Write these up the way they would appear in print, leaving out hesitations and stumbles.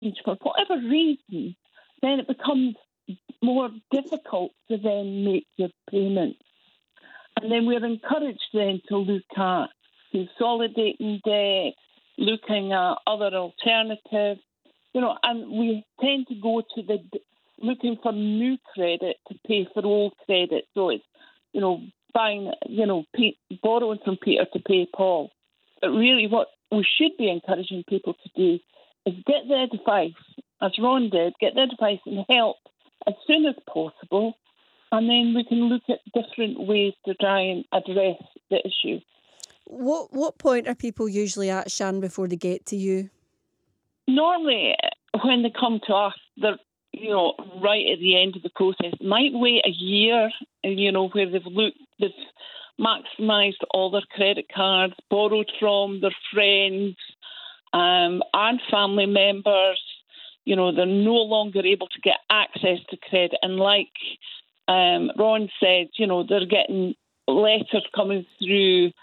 for whatever reason, then it becomes more difficult to then make your payments. And then we're encouraged then to look at consolidating debt, looking at other alternatives, and we tend to go to looking for new credit to pay for old credit. So it's, buying, borrowing from Peter to pay Paul. But really what we should be encouraging people to do is get the advice, as Ron did, get the advice and help as soon as possible, and then we can look at different ways to try and address the issue. What point are people usually at, Shan, before they get to you? Normally, when they come to us, they're right at the end of the process. Might wait a year, where they've maximised all their credit cards, borrowed from their friends and family members. They're no longer able to get access to credit. And like Ron said, they're getting letters coming through,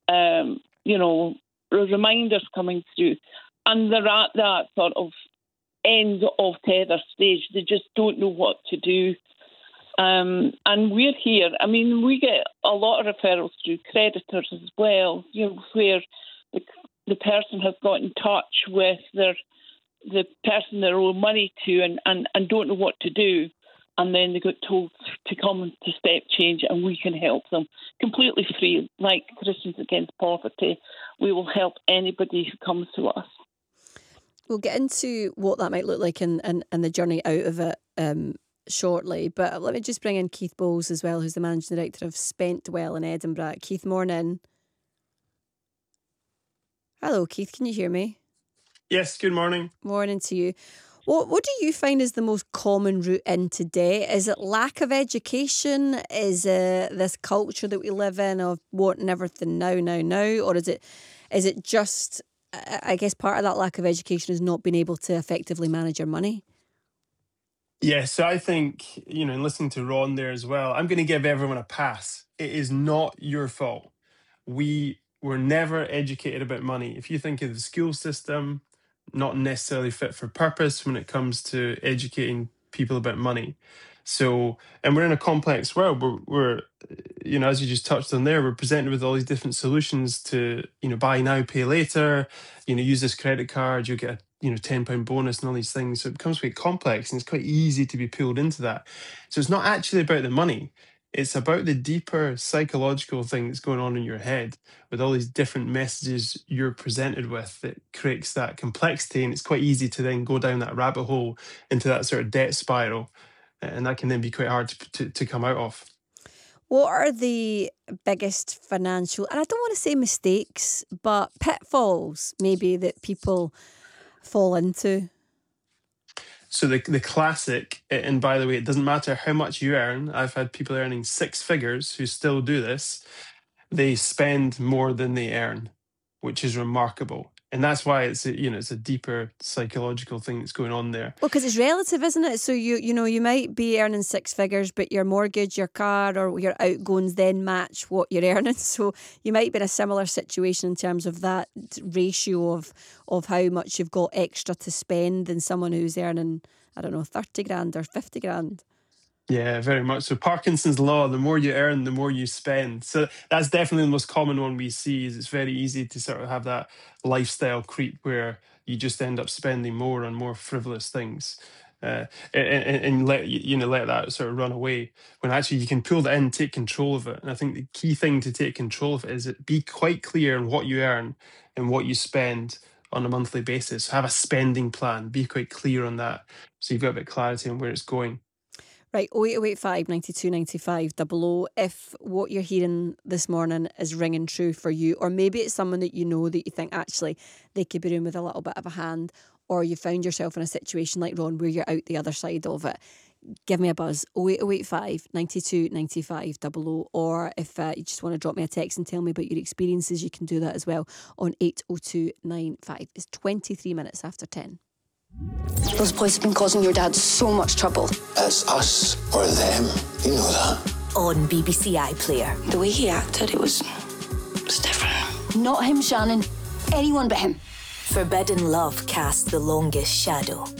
reminders coming through. And they're at that sort of end of tether stage. They just don't know what to do. And we're here. I mean, we get a lot of referrals through creditors as well, where the person has got in touch with the person they owe money to and don't know what to do. And then they got told to come to Step Change and we can help them completely free. Like Christians Against Poverty, we will help anybody who comes to us. We'll get into what that might look like and the journey out of it shortly. But let me just bring in Keith Bowles as well, who's the Managing Director of Spent Well in Edinburgh. Keith, morning. Hello, Keith, can you hear me? Yes, good morning. Morning to you. What do you find is the most common route into debt? Is it lack of education? Is it this culture that we live in of wanting everything now? Or is it just, I guess part of that lack of education is not being able to effectively manage your money? Yeah, so I think, in listening to Ron there as well, I'm going to give everyone a pass. It is not your fault. We were never educated about money. If you think of the school system, not necessarily fit for purpose when it comes to educating people about money. So, and we're in a complex world. We're as you just touched on there, we're presented with all these different solutions to, buy now, pay later, use this credit card, you'll get a, £10 bonus and all these things. So it becomes quite complex and it's quite easy to be pulled into that. So it's not actually about the money. It's about the deeper psychological thing that's going on in your head with all these different messages you're presented with that creates that complexity. And it's quite easy to then go down that rabbit hole into that sort of debt spiral. And that can then be quite hard to come out of. What are the biggest financial, and I don't want to say mistakes, but pitfalls maybe that people fall into? So the classic, and by the way, it doesn't matter how much you earn. I've had people earning six figures who still do this. They spend more than they earn, which is remarkable. And that's why it's a deeper psychological thing that's going on there. Well, because it's relative, isn't it? So you might be earning six figures, but your mortgage, your car, or your outgoings then match what you're earning. So you might be in a similar situation in terms of that ratio of how much you've got extra to spend than someone who's earning, 30 grand or 50 grand. Yeah, very much so. Parkinson's law, the more you earn, the more you spend. So that's definitely the most common one we see. Is it's very easy to sort of have that lifestyle creep where you just end up spending more on more frivolous things. And let that sort of run away, when actually you can pull that in, take control of it. And I think the key thing to take control of it is be quite clear on what you earn and what you spend on a monthly basis. Have a spending plan, be quite clear on that, so you've got a bit of clarity on where it's going. Right, 08085 92 95 00. If what you're hearing this morning is ringing true for you, or maybe it's someone that you know that you think actually they could be doing with a little bit of a hand, or you found yourself in a situation like Ron where you're out the other side of it, give me a buzz, 08085 92 95 00. Or if you just want to drop me a text and tell me about your experiences, you can do that as well on 80295. It's 23 minutes after 10. Those boys have been causing your dad so much trouble. It's us or them, you know that. On BBC iPlayer. The way he acted, it was different. Not him, Shannon. Anyone but him. Forbidden Love casts the longest shadow.